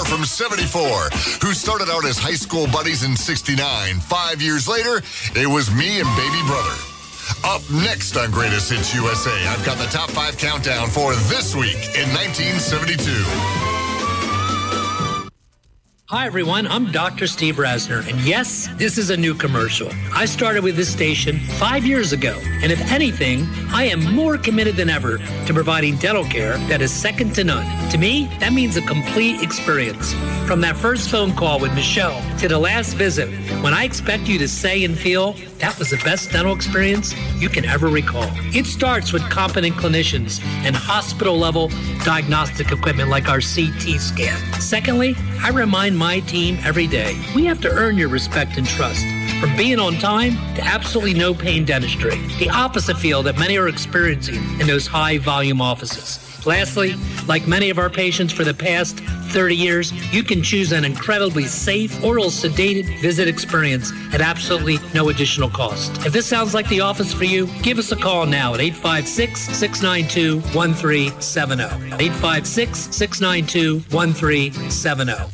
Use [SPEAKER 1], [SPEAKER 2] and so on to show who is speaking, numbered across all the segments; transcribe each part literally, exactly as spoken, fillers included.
[SPEAKER 1] four from seventy-four, who started out as high school buddies in sixty-nine. Five years later, it was me and baby brother. Up next on Greatest Hits U S A, I've got the top five countdown for this week in nineteen seventy-two.
[SPEAKER 2] Hi, everyone. I'm Doctor Steve Rasner, and yes, this is a new commercial. I started with this station five years ago, and if anything, I am more committed than ever to providing dental care that is second to none. To me, that means a complete experience. From that first phone call with Michelle to the last visit, when I expect you to say and feel that was the best dental experience you can ever recall. It starts with competent clinicians and hospital-level diagnostic equipment like our C T scan. Secondly, I remind my team every day, we have to earn your respect and trust. From being on time to absolutely no pain dentistry, the opposite feel that many are experiencing in those high-volume offices. Lastly, like many of our patients for the past thirty years, you can choose an incredibly safe, oral sedated visit experience at absolutely no additional cost. If this sounds like the office for you, give us a call now at eight five six, six nine two, one three seven zero. eight five six, six nine two, one three seven zero.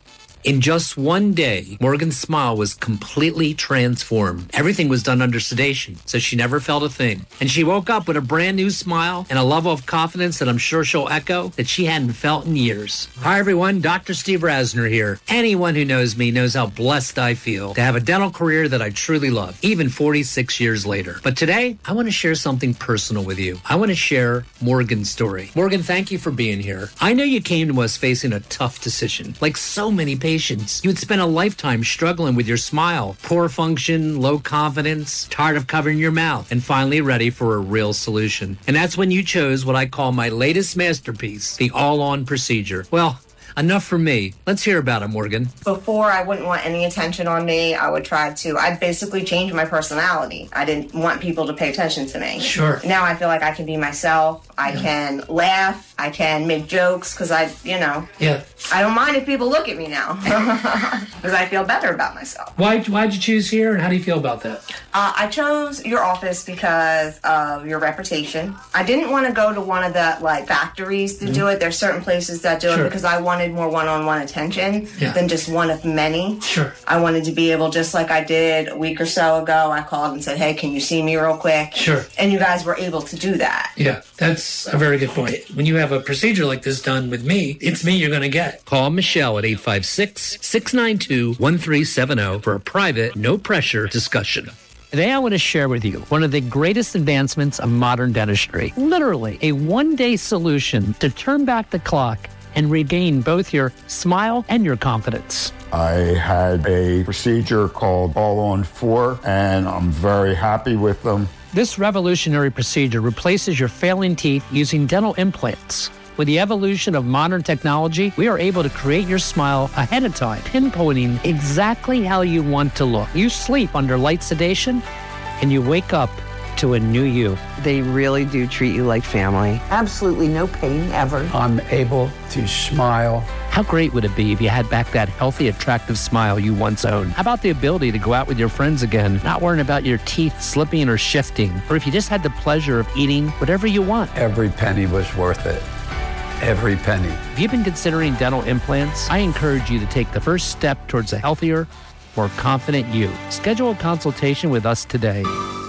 [SPEAKER 2] In just one day, Morgan's smile was completely transformed. Everything was done under sedation, so she never felt a thing. And she woke up with a brand new smile and a level of confidence that I'm sure she'll echo that she hadn't felt in years. Hi, everyone. Doctor Steve Rasner here. Anyone who knows me knows how blessed I feel to have a dental career that I truly love, even forty-six years later. But today, I want to share something personal with you. I want to share Morgan's story. Morgan, thank you for being here. I know you came to us facing a tough decision. Like so many patients, you had spent a lifetime struggling with your smile, poor function, low confidence, tired of covering your mouth, and finally ready for a real solution. And that's when you chose what I call my latest masterpiece, the all-on procedure. Well, enough for me. Let's hear about it, Morgan.
[SPEAKER 3] Before, I wouldn't want any attention on me. I would try to, I'd basically change my personality. I didn't want people to pay attention to me.
[SPEAKER 2] Sure.
[SPEAKER 3] Now I feel like I can be myself. I yeah. can laugh. I can make jokes because I, you know.
[SPEAKER 2] Yeah.
[SPEAKER 3] I don't mind if people look at me now because I feel better about myself.
[SPEAKER 2] Why why'd you choose here, and how do you feel about that?
[SPEAKER 3] Uh, I chose your office because of your reputation. I didn't want to go to one of the like factories to mm-hmm. do it. There's certain places that do sure. it because I wanted more one-on-one attention yeah. than just one of many.
[SPEAKER 2] Sure.
[SPEAKER 3] I wanted to be able, just like I did a week or so ago, I called and said, hey, can you see me real quick?
[SPEAKER 2] Sure.
[SPEAKER 3] And you guys were able to do that.
[SPEAKER 2] Yeah, that's a very good point. When you have a procedure like this done with me, it's me you're going to get. Call Michelle at eight five six, six nine two, one three seven zero for a private, no-pressure discussion. Today I want to share with you one of the greatest advancements of modern dentistry. Literally, a one-day solution to turn back the clock and regain both your smile and your confidence.
[SPEAKER 4] I had a procedure called All on four, and I'm very happy with them.
[SPEAKER 2] This revolutionary procedure replaces your failing teeth using dental implants. With the evolution of modern technology, we are able to create your smile ahead of time, pinpointing exactly how you want to look. You sleep under light sedation, and you wake up to a new you.
[SPEAKER 5] They really do treat you like family. Absolutely no pain ever.
[SPEAKER 6] I'm able to smile.
[SPEAKER 2] How great would it be if you had back that healthy, attractive smile you once owned? How about the ability to go out with your friends again, not worrying about your teeth slipping or shifting? Or if you just had the pleasure of eating whatever you want?
[SPEAKER 6] Every penny was worth it. Every penny.
[SPEAKER 2] If you've been considering dental implants, I encourage you to take the first step towards a healthier, more confident you. Schedule a consultation with us today.